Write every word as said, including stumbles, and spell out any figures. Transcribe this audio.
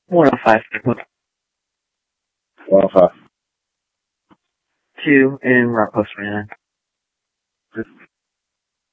one oh five. one oh five. Two in Rock Post twenty-nine.